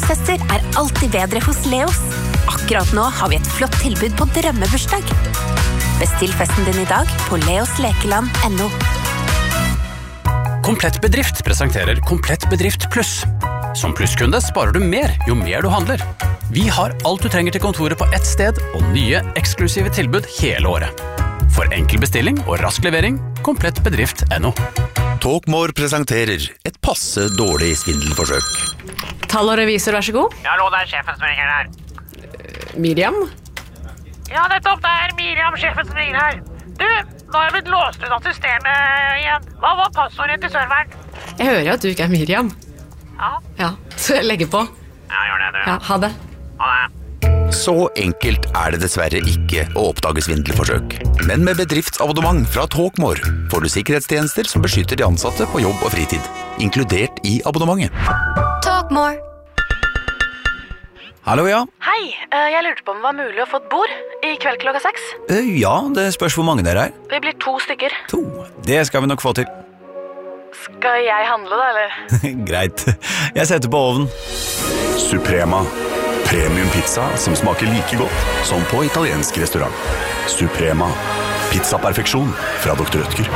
prosesser alltid bedre hos Leos. Akkurat nå har vi et flott tilbud på drømmebursdag. Bestill festen din i dag på leoslekeland.no. Komplett Bedrift presenterer Komplett Bedrift Pluss. Som plusskunde sparer du mer jo mer du handler. Vi har alt du trenger til kontoret på ett sted, og nye, eksklusive tilbud hele året. For enkel bestilling og rask levering, komplettbedrift.no. Talkmore presenterer et passe dårlig svindelforsøk. Tall og revisor, vær så god. Ja, hallo, det sjefen som ringer her. Miriam? Ja, nettopp, det Miriam, sjefen som ringer her. Du, nå har jeg blitt låst ut av systemet igjen. Hva var passordet til serveren? Jeg hører jo at du ikke Miriam. Ja, Så jeg legger på. Ja, gjør det, du. Ja, ha det. Ha det. Så enkelt det dessverre ikke å oppdage svindelforsøk. Men med bedriftsabonnement fra Talkmore får du sikkerhetstjenester som beskytter de ansatte på jobb og fritid, inkludert i abonnementet. Talkmore. Hallo, ja. Hei, jeg lurte på om det var mulig å få et bord i kveld klokka 6. Ja, det spørs hvor mange dere Vi blir 2 stykker. 2. Det skal vi nok få til. Skal jeg handle da, eller? Greit. Jeg setter på ovnen. Suprema. Premium pizza som smaker like godt som på italiensk restaurant. Suprema. Pizzaperfeksjon fra Dr. Rødtger.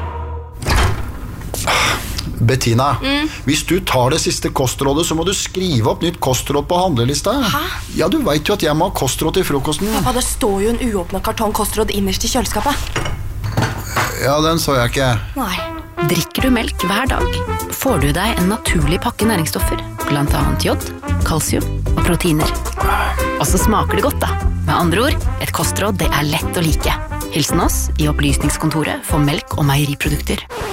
Bettina, hvis du tar det siste kostrådet, så må du skrive opp nytt kostråd på handlelista. Hæ? Ja, du vet jo at jeg må ha kostråd til frokosten. Pappa, det står jo en uåpnet kartong kostråd innerst i kjøleskapet. Ja, den så jeg ikke. Nei. Drikker du melk hver dag, får du deg en naturlig pakke næringsstoffer, blant annet jod, kalsium og proteiner. Og så smaker det godt da. Med andre ord, et kostråd det lett å like. Hilsen oss i opplysningskontoret for melk og meieriprodukter.